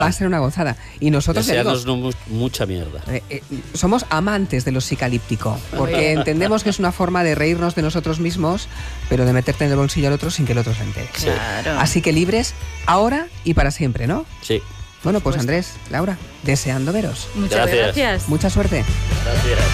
Va a ser una gozada. Y nosotros desearnos mucha mierda. Somos amantes de lo psicalíptico, porque entendemos que es una forma de reírnos de nosotros mismos, pero de meterte en el bolsillo al otro sin que el otro se entere. Claro. Así que libres ahora y para siempre, ¿no? Sí. Bueno, pues Andrés, Laura, deseando veros. Muchas gracias. Mucha suerte. Gracias.